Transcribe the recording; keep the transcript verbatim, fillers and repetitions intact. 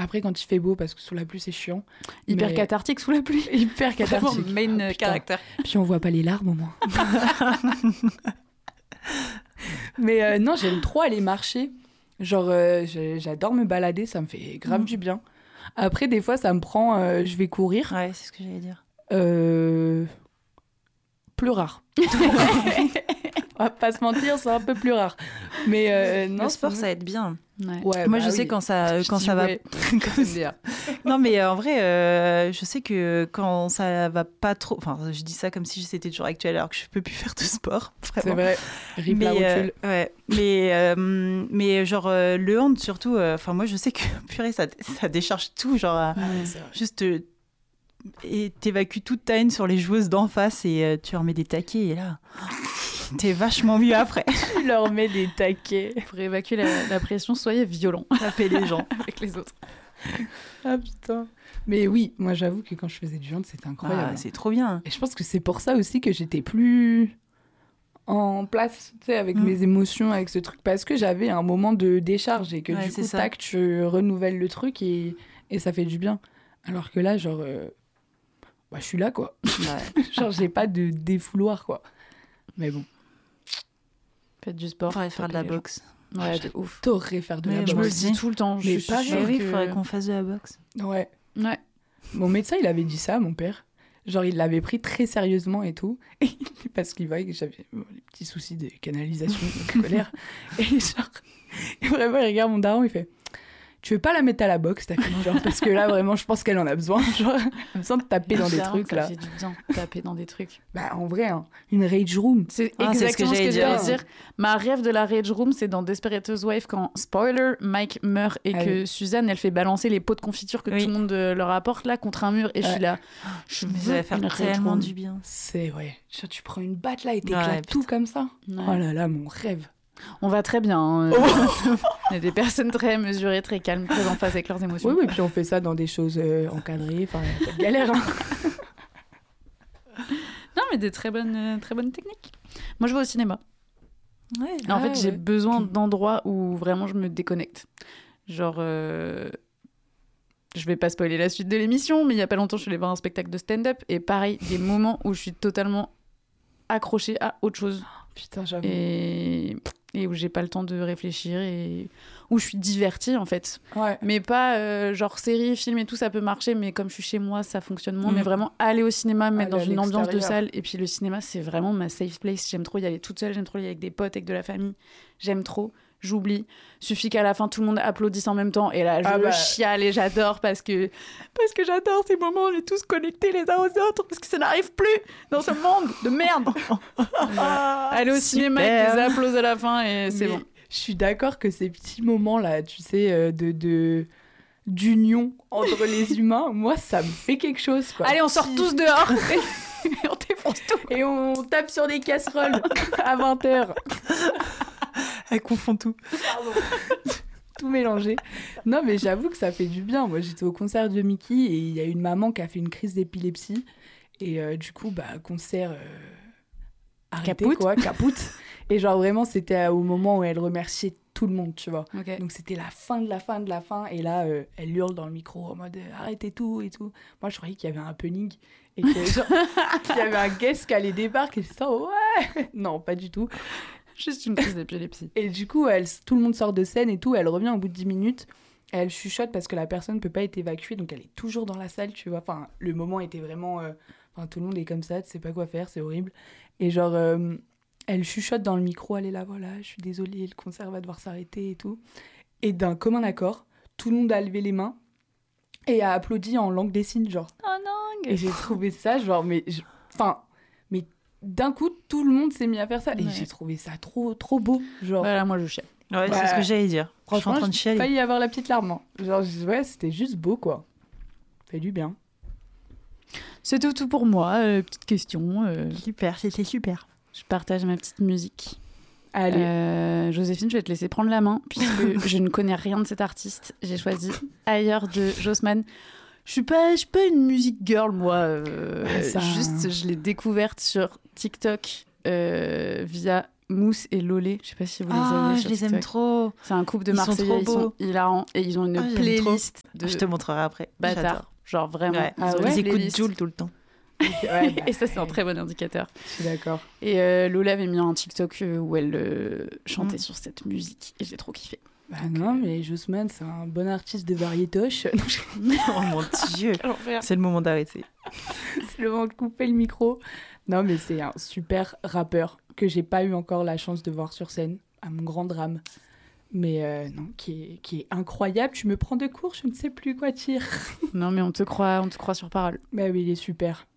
Après, quand il fait beau, parce que sous la pluie, c'est chiant. Hyper mais... cathartique sous la pluie. Hyper cathartique. Main oh, caractère. Puis on voit pas les larmes au moins. Mais euh, non, j'aime trop aller marcher. Genre, euh, j'adore me balader, ça me fait grave mmh. du bien. Après, des fois, ça me prend... Euh, je vais courir. Ouais, c'est ce que j'allais dire. Euh... Plus rare. On va pas se mentir, c'est un peu plus rare. Mais euh, non, le sport, ça aide bien. Ouais. Ouais, Moi, bah je oui. sais quand ça, quand ça va. Ouais. Non, mais euh, en vrai, euh, je sais que quand ça va pas trop. Enfin, je dis ça comme si c'était toujours actuel, alors que je peux plus faire de sport. Vraiment. C'est vrai. Rip mais, la euh, ouais. Mais, euh, mais genre euh, le hand surtout. Enfin, euh, moi, je sais que purée, ça, ça décharge tout. Genre, ah, ouais, juste. Euh, et t'évacues toute ta haine sur les joueuses d'en face et euh, tu leur mets des taquets et là t'es vachement mieux après. Tu leur mets des taquets pour évacuer la, la pression, soyez violent. Tapez les gens avec les autres. Ah putain. Mais oui, moi j'avoue que quand je faisais du hand c'était incroyable. Ah, c'est trop bien. Et je pense que c'est pour ça aussi que j'étais plus en place, tu sais, avec mmh. mes émotions, avec ce truc, parce que j'avais un moment de décharge et que ouais, du coup ça. tac tu renouvelles le truc et, et ça fait du bien. Alors que là genre euh... bah, je suis là, quoi. Ouais. Genre, j'ai pas de défouloir, quoi. Mais bon. Faites du sport. Faudrait faire de la boxe. Ouais, de ouf. T'aurais faire de mais la boxe. Je me le dis tout le temps. Mais je pas suis oui, il que... faudrait qu'on fasse de la boxe. Ouais. Ouais. Mon médecin, il avait dit ça, mon père. Genre, il l'avait pris très sérieusement et tout. Et parce qu'il voyait que j'avais bon, les petits soucis de canalisation scolaire. Et genre, et vraiment, il regarde mon daron, il fait... Tu veux pas la mettre à la boxe, ta fille, genre, parce que là, vraiment, je pense qu'elle en a besoin. Genre, elle a besoin de taper dans des trucs, ça là. Ça fait du bien, taper dans des trucs. Bah, en vrai, hein, une rage room. C'est ah, exactement c'est ce que, ce que j'allais j'allais dire. dire. Ma rêve de la rage room, c'est dans Desperate Housewives, quand, spoiler, Mike meurt et ah, que oui. Suzanne, elle fait balancer les pots de confiture que oui. tout le monde euh, leur apporte, là, contre un mur. Et ouais. je suis là, je veux faire tellement du bien. C'est, ouais. Genre, tu prends une batte, là, et t'éclates ouais, tout comme ça. Ouais. Oh là là, mon rêve. On va très bien. Hein. Oh on est des personnes très mesurées, très calmes, très en phase avec leurs émotions. Oui, oui, puis on fait ça dans des choses euh, encadrées. Enfin, pas de galère. Hein. Non, mais des très bonnes, euh, très bonnes techniques. Moi, je vais au cinéma. Ouais, en ah, fait, ouais. j'ai besoin d'endroits où vraiment je me déconnecte. Genre, euh... je vais pas spoiler la suite de l'émission, mais il y a pas longtemps, je suis allée voir un spectacle de stand-up. Et pareil, des moments où je suis totalement accrochée à autre chose. Putain, j'avoue. Et... et où j'ai pas le temps de réfléchir et où je suis divertie en fait. Ouais. Mais pas euh, genre série, film et tout, ça peut marcher, mais comme je suis chez moi, ça fonctionne moins. Mmh. Mais vraiment aller au cinéma, me mettre aller dans une ambiance de salle. Et puis le cinéma, c'est vraiment ma safe place. J'aime trop y aller toute seule, j'aime trop y aller avec des potes, avec de la famille. J'aime trop. J'oublie. Suffit qu'à la fin, tout le monde applaudisse en même temps. Et là, je ah bah... chiale et j'adore parce que, parce que j'adore ces moments où on est tous connectés les uns aux autres. Parce que ça n'arrive plus dans ce monde de merde. ah, aller au super. Cinéma avec des applaudissements à la fin et c'est Mais bon. Je suis d'accord que ces petits moments-là, tu sais, euh, de, de... d'union entre les humains, moi, ça me fait quelque chose, quoi. Allez, on sort tous dehors et on défonce tout. Et on tape sur des casseroles à vingt heures. Elle confond tout. Pardon. Tout mélangé. Non, mais j'avoue que ça fait du bien. Moi, j'étais au concert de Mickey et il y a une maman qui a fait une crise d'épilepsie. Et euh, du coup, bah, concert euh, arrêté, capoute. quoi, capoute. Et genre, vraiment, c'était au moment où elle remerciait tout le monde, tu vois. Okay. Donc, c'était la fin de la fin de la fin. Et là, euh, elle hurle dans le micro en mode « Arrêtez tout » et tout. Moi, je croyais qu'il y avait un happening. Et qu'il y avait un guest qui allait débarquer. Et ça, ouais. Non, pas du tout. Juste une crise d'épilepsie. Et du coup, elle, tout le monde sort de scène et tout. Elle revient au bout de dix minutes. Et elle chuchote parce que la personne ne peut pas être évacuée. Donc, elle est toujours dans la salle, tu vois. Enfin, le moment était vraiment... Euh... Enfin, tout le monde est comme ça, tu sais pas quoi faire, c'est horrible. Et genre, euh... elle chuchote dans le micro. Elle est là, voilà, je suis désolée, le concert va devoir s'arrêter et tout. Et d'un commun accord, tout le monde a levé les mains et a applaudi en langue des signes, genre. Oh non. Et j'ai trouvé ça, genre, mais... Enfin... Je... mais d'un coup, tout le monde s'est mis à faire ça. Et ouais. j'ai trouvé ça trop, trop beau. Genre... Voilà, moi, je chiale. Ouais, bah, c'est ce que j'allais dire. Franchement, je suis en train de chialer. J'ai failli y avoir la petite larme. Hein. Genre, ouais, c'était juste beau, quoi. Ça fait du bien. C'est tout, tout pour moi. Euh, petite question. Euh... Super, c'était super. Je partage ma petite musique. Allez. Euh, Joséphine, je vais te laisser prendre la main, puisque je ne connais rien de cet artiste. J'ai choisi Ailleurs de Jossman. Je suis pas, je suis pas une musique girl, moi. Euh, ah, ça... Juste, je l'ai découverte sur TikTok euh, via Mousse et Lolé, je sais pas si vous les ah, avez. Je les aime trop. C'est un couple de ils Marseillais, sont trop ils beaux. sont hilarants et ils ont une ah, playlist. De... Je te montrerai après. Bâtard, genre vraiment. Ouais. Ah ils ouais, écoutent Jul tout le temps. Ouais, bah, et ça, c'est un très bon indicateur. Je suis d'accord. Et euh, Lola avait mis un TikTok euh, où elle euh, chantait mm. sur cette musique et j'ai trop kiffé. Bah non, mais Jossman, c'est un bon artiste de variétoche. Oh mon Dieu, c'est le moment d'arrêter. C'est le moment de couper le micro. Non, mais c'est un super rappeur que j'ai pas eu encore la chance de voir sur scène, à mon grand drame. Mais euh, non, qui est, qui est incroyable. Tu me prends de court, je ne sais plus quoi dire. Non, mais on te croit, on te croit sur parole. Bah oui, il est super.